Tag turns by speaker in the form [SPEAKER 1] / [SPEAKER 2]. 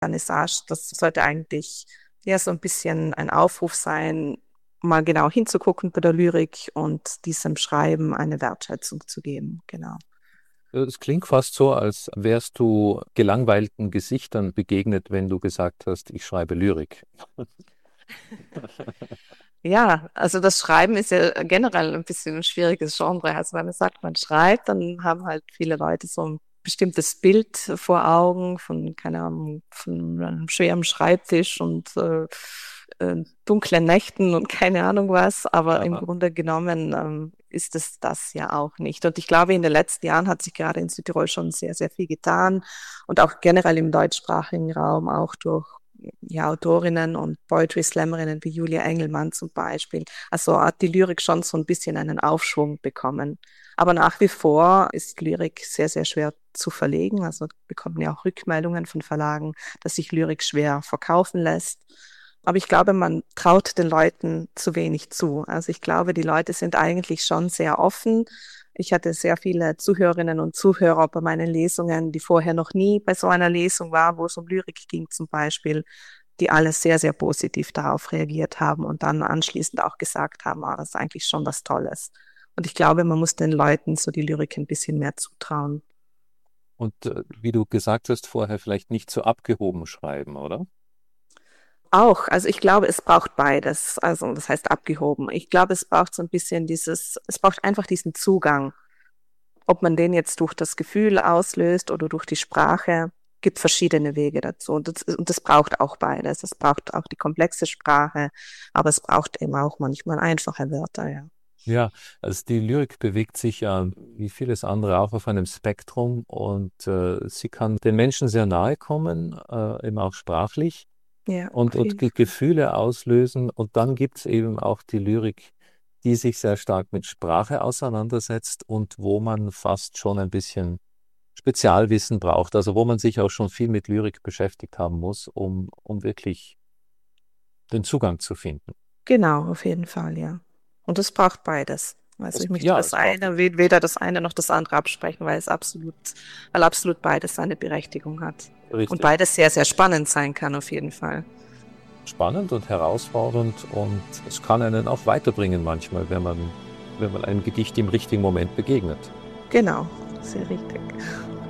[SPEAKER 1] Vernissage, das sollte eigentlich ja so ein bisschen ein Aufruf sein, mal genau hinzugucken bei der Lyrik und diesem Schreiben eine Wertschätzung zu geben. Genau.
[SPEAKER 2] Es klingt fast so, als wärst du gelangweilten Gesichtern begegnet, wenn du gesagt hast, ich schreibe Lyrik.
[SPEAKER 1] Ja, also das Schreiben ist ja generell ein bisschen ein schwieriges Genre. Also wenn man sagt, man schreibt, dann haben halt viele Leute so ein bestimmtes Bild vor Augen von, keine Ahnung, von einem schweren Schreibtisch und dunklen Nächten und keine Ahnung was. Aber im
[SPEAKER 2] Aha.
[SPEAKER 1] Grunde genommen ist es das ja auch nicht. Und ich glaube, in den letzten Jahren hat sich gerade in Südtirol schon sehr, sehr viel getan und auch generell im deutschsprachigen Raum, auch durch ja, Autorinnen und Poetry Slammerinnen wie Julia Engelmann zum Beispiel. Also hat die Lyrik schon so ein bisschen einen Aufschwung bekommen. Aber nach wie vor ist Lyrik sehr, sehr schwer zu verlegen. Also bekommen ja auch Rückmeldungen von Verlagen, dass sich Lyrik schwer verkaufen lässt. Aber ich glaube, man traut den Leuten zu wenig zu. Also ich glaube, die Leute sind eigentlich schon sehr offen. Ich hatte sehr viele Zuhörerinnen und Zuhörer bei meinen Lesungen, die vorher noch nie bei so einer Lesung war, wo es um Lyrik ging zum Beispiel, die alle sehr, sehr positiv darauf reagiert haben und dann anschließend auch gesagt haben, ah, das ist eigentlich schon was Tolles. Und ich glaube, man muss den Leuten so die Lyrik ein bisschen mehr zutrauen.
[SPEAKER 2] Und wie du gesagt hast vorher, vielleicht nicht so abgehoben schreiben, oder?
[SPEAKER 1] Auch, also ich glaube, es braucht beides. Also das heißt abgehoben. Ich glaube, es braucht so ein bisschen es braucht einfach diesen Zugang. Ob man den jetzt durch das Gefühl auslöst oder durch die Sprache, gibt verschiedene Wege dazu. Und das braucht auch beides. Es braucht auch die komplexe Sprache, aber es braucht eben auch manchmal einfache Wörter, ja.
[SPEAKER 2] Ja, also die Lyrik bewegt sich ja wie vieles andere auch auf einem Spektrum und sie kann den Menschen sehr nahe kommen, eben auch sprachlich
[SPEAKER 1] Ja, auf
[SPEAKER 2] und
[SPEAKER 1] jeden Fall.
[SPEAKER 2] Gefühle auslösen. Und dann gibt es eben auch die Lyrik, die sich sehr stark mit Sprache auseinandersetzt und wo man fast schon ein bisschen Spezialwissen braucht, also wo man sich auch schon viel mit Lyrik beschäftigt haben muss, um wirklich den Zugang zu finden.
[SPEAKER 1] Genau, auf jeden Fall, ja. Und es braucht beides. Also ich möchte
[SPEAKER 2] Ja,
[SPEAKER 1] das
[SPEAKER 2] es braucht.
[SPEAKER 1] eine, weder das eine noch das andere absprechen, weil absolut beides seine Berechtigung hat. Und
[SPEAKER 2] Richtig.
[SPEAKER 1] beides sehr, sehr spannend sein kann, auf jeden Fall.
[SPEAKER 2] Spannend und herausfordernd und es kann einen auch weiterbringen manchmal, wenn man einem Gedicht im richtigen Moment begegnet.
[SPEAKER 1] Genau, sehr richtig.